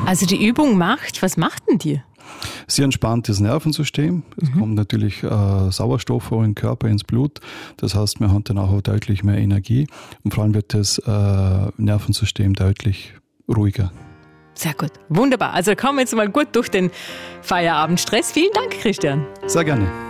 Also die Übung was macht denn die? Sie entspannt das Nervensystem. Es kommt natürlich Sauerstoff in den Körper, ins Blut. Das heißt, wir haben dann auch deutlich mehr Energie und vor allem wird das Nervensystem deutlich ruhiger. Sehr gut, wunderbar. Also kommen wir jetzt mal gut durch den Feierabendstress. Vielen Dank, Christian. Sehr gerne.